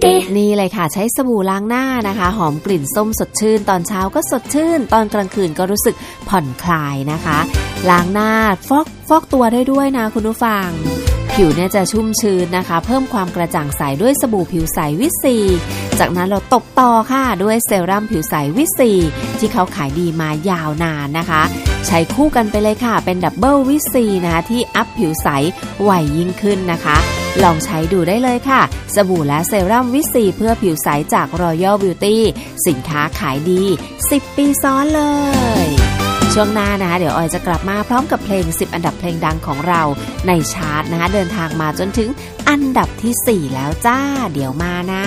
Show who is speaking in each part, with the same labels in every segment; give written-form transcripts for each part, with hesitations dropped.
Speaker 1: นี่เลยค่ะใช้สบู่ล้างหน้านะคะหอมกลิ่นส้มสดชื่นตอนเช้าก็สดชื่นตอนกลางคืนก็รู้สึกผ่อนคลายนะคะล้างหน้าฟอกตัวได้ด้วยนะคุณผู้ฟังผิวเนี่ยจะชุ่มชื้นนะคะเพิ่มความกระจ่างใสด้วยสบู่ผิวใสวิตซีจากนั้นเราตบต่อค่ะด้วยเซรั่มผิวใสวิตซีที่เขาขายดีมายาวนานนะคะใช้คู่กันไปเลยค่ะเป็นดับเบิลวิตซีนะคะที่อัพผิวใสไวยิ่งขึ้นนะคะลองใช้ดูได้เลยค่ะสบู่และเซรั่มวิตซีเพื่อผิวใสจาก Royal Beauty สินค้าขายดี10 ปีซ้อนเลยช่วงหน้านะคะเดี๋ยวออยจะกลับมาพร้อมกับเพลง10อันดับเพลงดังของเราในชาร์ตนะคะเดินทางมาจนถึงอันดับที่4แล้วจ้าเดี๋ยวมานะ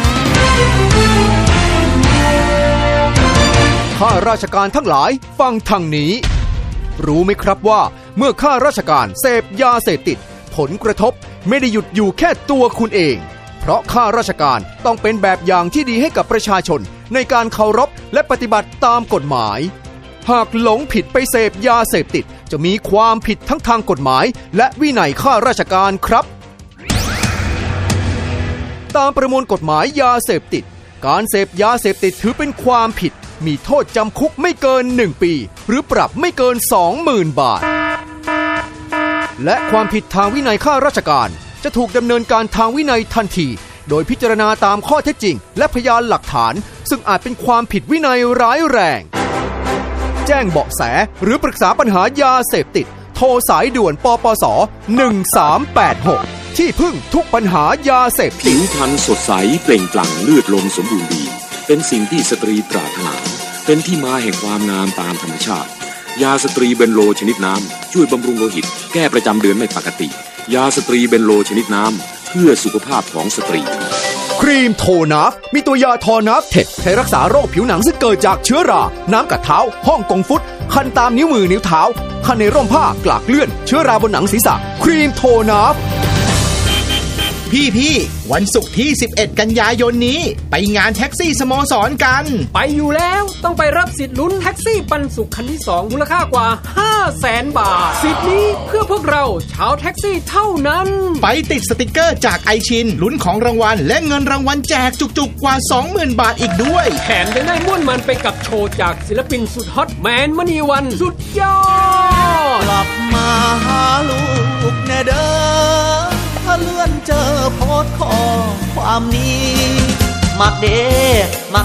Speaker 2: ข้าราชการทั้งหลายฟังทางนี้รู้ไหมครับว่าเมื่อข้าราชการเสพยาเสพติดผลกระทบไม่ได้หยุดอยู่แค่ตัวคุณเองเพราะข้าราชการต้องเป็นแบบอย่างที่ดีให้กับประชาชนในการเคารพและปฏิบัติตามกฎหมายหากหลงผิดไปเสพยาเสพติดจะมีความผิดทั้งทางกฎหมายและวินัยข้าราชการครับตามประมวลกฎหมายยาเสพติดการเสพยาเสพติดถือเป็นความผิดมีโทษจำคุกไม่เกิน1 ปีหรือปรับไม่เกิน 20,000 บาทและความผิดทางวินัยข้าราชการจะถูกดำเนินการทางวินัยทันทีโดยพิจารณาตามข้อเท็จจริงและพยานหลักฐานซึ่งอาจเป็นความผิดวินัยร้ายแรงแจ้งเบาะแสหรือปรึกษาปัญหายาเสพติดโทรสายด่วนปปส1386ที่พึ่งทุกปัญหายาเสพติด
Speaker 3: ผิวพรรณสดใสเปล่งปลั่งเลือดลมสมบูรณ์ดีเป็นสิ่งที่สตรีปรารถนาเป็นที่มาแห่งความงามตามธรรมชาติยาสตรีเบนโลชนิดน้ำช่วยบำรุงโลหิตแก้ประจำเดือนไม่ปกติยาสตรีเบนโลชนิดน้ำเพื่อสุขภาพของสตรี
Speaker 2: ครีมโทนัฟมีตัวยาทอนัฟเท็ดใช้รักษาโรคผิวหนังซึ่งเกิดจากเชื้อราน้ำกัดเท้าฮ่องกงฟุตคันตามนิ้วมือนิ้วเท้าคันในร่มผ้ากลากเลื่อนเชื้อราบนหนังศีรษะครีมโทนัฟ
Speaker 4: พี่วันศุกร์ที่11กันยายนนี้ไปงานแท็กซี่สโมสรกัน
Speaker 5: ไปอยู่แล้วต้องไปรับสิทธิ์ลุ้นแท็กซี่ปันสุขคันที่2มูลค่ากว่า 500,000 บาทสิทธิ์นี้เพื่อพวกเราชาวแท็กซี่เท่านั้น
Speaker 4: ไปติดสติกเกอร์จากไอชินลุ้นของรางวัลและเงินรางวัลแจกจุกๆกว่า 20,000 บาทอีกด้วย
Speaker 5: แถมยังได้ม่วนมันไปกับโชว์จากศิลปินสุดฮอตแมนมณีวันสุดยอด
Speaker 6: กลับมาหาลูกแน่เด้อถ้าเลื่อนเจอโพสต์ข้อความนี้มักเด้มัก